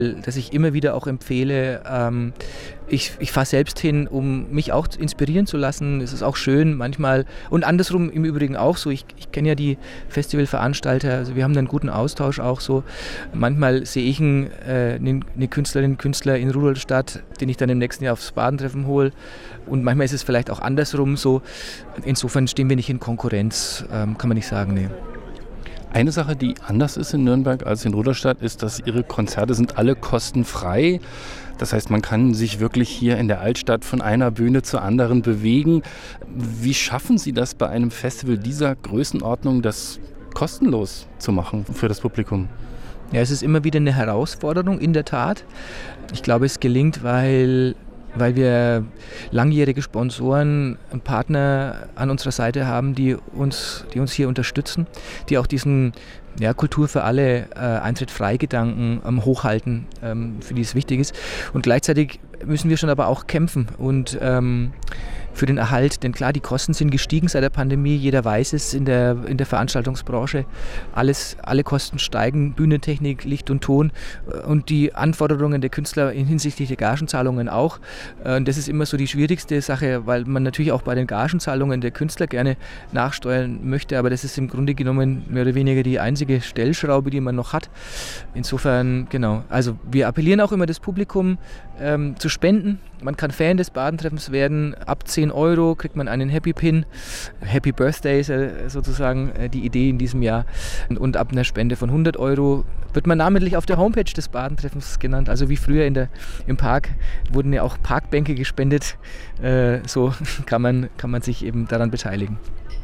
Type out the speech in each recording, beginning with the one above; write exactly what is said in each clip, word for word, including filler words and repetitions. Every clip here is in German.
das ich immer wieder auch empfehle. Ähm, ich ich fahre selbst hin, um mich auch inspirieren zu lassen. Es ist auch schön manchmal und andersrum im Übrigen auch so. Ich, ich kenne ja die Festivalveranstalter, also wir haben einen guten Austausch auch so. Manchmal sehe ich einen, äh, eine Künstlerin, einen Künstler in Rudolstadt, den ich dann im nächsten Jahr aufs Badentreffen hole. Und manchmal ist es vielleicht auch andersrum so. Insofern stehen wir nicht in Konkurrenz, ähm, kann man nicht sagen, nee. Eine Sache, die anders ist in Nürnberg als in Rudolstadt, ist, dass Ihre Konzerte sind alle kostenfrei. Das heißt, man kann sich wirklich hier in der Altstadt von einer Bühne zur anderen bewegen. Wie schaffen Sie das bei einem Festival dieser Größenordnung, das kostenlos zu machen für das Publikum? Ja, es ist immer wieder eine Herausforderung, in der Tat. Ich glaube, es gelingt, weil... weil wir langjährige Sponsoren und Partner an unserer Seite haben, die uns, die uns hier unterstützen, die auch diesen ja, Kultur für alle äh, Eintritt-Frei-Gedanken ähm, hochhalten, ähm, für die es wichtig ist. Und gleichzeitig müssen wir schon aber auch kämpfen und ähm, für den Erhalt, denn klar, die Kosten sind gestiegen seit der Pandemie, jeder weiß es in der, in der Veranstaltungsbranche, alles, alle Kosten steigen, Bühnentechnik, Licht und Ton und die Anforderungen der Künstler hinsichtlich der Gagenzahlungen auch. Und das ist immer so die schwierigste Sache, weil man natürlich auch bei den Gagenzahlungen der Künstler gerne nachsteuern möchte, aber das ist im Grunde genommen mehr oder weniger die einzige Stellschraube, die man noch hat. Insofern, genau, also wir appellieren auch immer das Publikum ähm, zu spenden. Man kann Fan des Badentreffens werden. Ab zehn Euro kriegt man einen Happy Pin. Happy Birthday ist sozusagen die Idee in diesem Jahr. Und ab einer Spende von hundert Euro wird man namentlich auf der Homepage des Badentreffens genannt. Also wie früher in der, im Park wurden ja auch Parkbänke gespendet. Äh, so kann man, kann man sich eben daran beteiligen.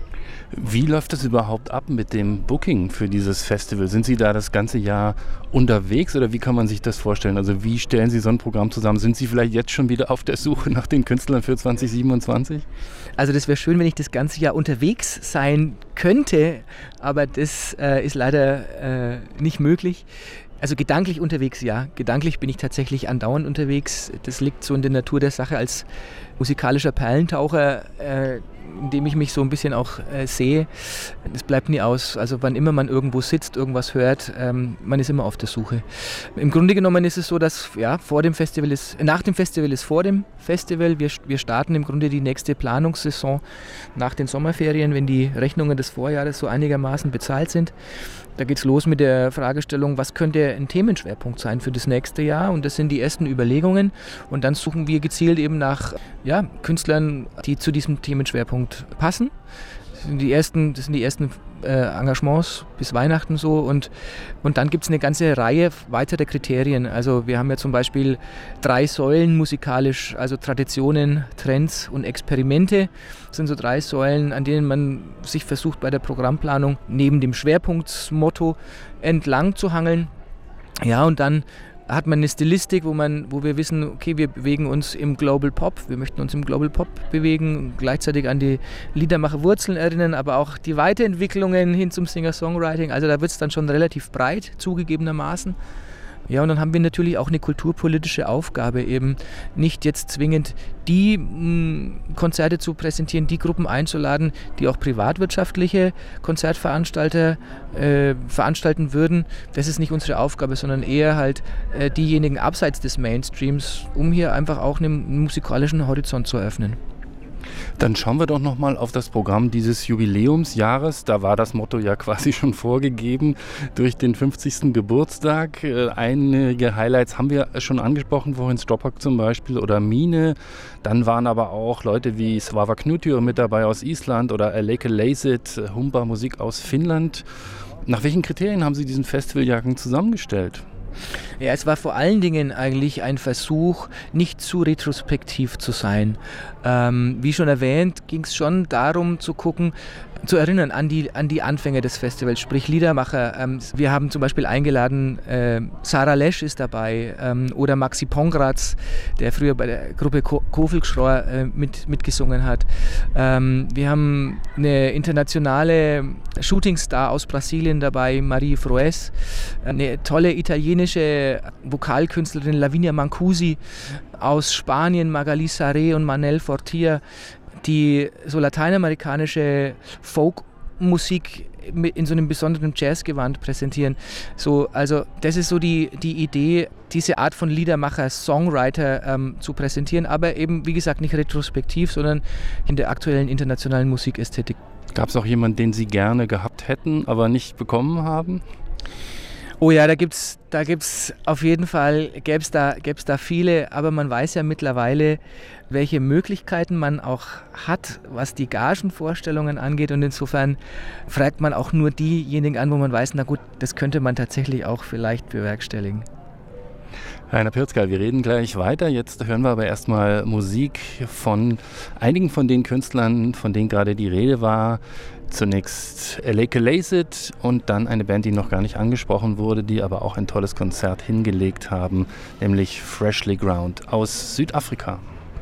Wie läuft es überhaupt ab mit dem Booking für dieses Festival? Sind Sie da das ganze Jahr unterwegs oder wie kann man sich das vorstellen? Also wie stellen Sie so ein Programm zusammen? Sind Sie vielleicht jetzt schon wieder auf der Suche nach den Künstlern für zwanzig siebenundzwanzig? Also das wäre schön, wenn ich das ganze Jahr unterwegs sein könnte, aber das äh, ist leider äh, nicht möglich. Also gedanklich unterwegs, ja. Gedanklich bin ich tatsächlich andauernd unterwegs. Das liegt so in der Natur der Sache als musikalischer Perlentaucher, äh, in dem ich mich so ein bisschen auch äh, sehe. Das bleibt nie aus. Also wann immer man irgendwo sitzt, irgendwas hört, ähm, man ist immer auf der Suche. Im Grunde genommen ist es so, dass ja, vor dem Festival ist, nach dem Festival ist vor dem Festival. Wir, wir starten im Grunde die nächste Planungssaison nach den Sommerferien, wenn die Rechnungen des Vorjahres so einigermaßen bezahlt sind. Da geht es los mit der Fragestellung, was könnte ein Themenschwerpunkt sein für das nächste Jahr? Und das sind die ersten Überlegungen. Und dann suchen wir gezielt eben nach ja, Künstlern, die zu diesem Themenschwerpunkt passen. Das sind die ersten, das sind die ersten äh, Engagements bis Weihnachten so. Und, und dann gibt es eine ganze Reihe weiterer Kriterien. Also wir haben ja zum Beispiel drei Säulen musikalisch, also Traditionen, Trends und Experimente. Das sind so drei Säulen, an denen man sich versucht bei der Programmplanung neben dem Schwerpunktsmotto entlang zu hangeln. Ja, und dann hat man eine Stilistik, wo, man, wo wir wissen, okay, wir bewegen uns im Global Pop, wir möchten uns im Global Pop bewegen, gleichzeitig an die Liedermacher-Wurzeln erinnern, aber auch die Weiterentwicklungen hin zum Singer-Songwriting, also da wird es dann schon relativ breit, zugegebenermaßen. Ja, und dann haben wir natürlich auch eine kulturpolitische Aufgabe, eben nicht jetzt zwingend die mh, Konzerte zu präsentieren, die Gruppen einzuladen, die auch privatwirtschaftliche Konzertveranstalter äh, veranstalten würden. Das ist nicht unsere Aufgabe, sondern eher halt äh, diejenigen abseits des Mainstreams, um hier einfach auch einen musikalischen Horizont zu eröffnen. Dann schauen wir doch nochmal auf das Programm dieses Jubiläumsjahres. Da war das Motto ja quasi schon vorgegeben durch den fünfzigsten Geburtstag. Einige Highlights haben wir schon angesprochen, vorhin Stoppak zum Beispiel oder Mine. Dann waren aber auch Leute wie Svava Knutio mit dabei aus Island oder Aleke Leiset, Humba Musik aus Finnland. Nach welchen Kriterien haben Sie diesen Festivaljahrgang zusammengestellt? Ja, es war vor allen Dingen eigentlich ein Versuch, nicht zu retrospektiv zu sein. Ähm, wie schon erwähnt, ging es schon darum zu gucken, zu erinnern an die, an die Anfänge des Festivals, sprich Liedermacher. Ähm, wir haben zum Beispiel eingeladen, äh, Sarah Lesch ist dabei ähm, oder Maxi Pongratz, der früher bei der Gruppe Ko- Kofelschror äh, mit, mitgesungen hat. Ähm, wir haben eine internationale Shootingstar aus Brasilien dabei, Marie Froes, eine tolle italienische Vokalkünstlerin Lavinia Mancusi, aus Spanien Magali Saré und Manel Fortier, die so lateinamerikanische Folkmusik in so einem besonderen Jazzgewand präsentieren. So, also das ist so die, die Idee, diese Art von Liedermacher, Songwriter ähm, zu präsentieren, aber eben, wie gesagt, nicht retrospektiv, sondern in der aktuellen internationalen Musikästhetik. Gab es auch jemanden, den Sie gerne gehabt hätten, aber nicht bekommen haben? Oh ja, da gibt's, da gibt's auf jeden Fall, gäbe es da, gäb's da viele, aber man weiß ja mittlerweile, welche Möglichkeiten man auch hat, was die Gagenvorstellungen angeht, und insofern fragt man auch nur diejenigen an, wo man weiß, na gut, das könnte man tatsächlich auch vielleicht bewerkstelligen. Rainer Pirzgall, wir reden gleich weiter. Jetzt hören wir aber erstmal Musik von einigen von den Künstlern, von denen gerade die Rede war. Zunächst Eleke Lacet und dann eine Band, die noch gar nicht angesprochen wurde, die aber auch ein tolles Konzert hingelegt haben, nämlich Freshly Ground aus Südafrika.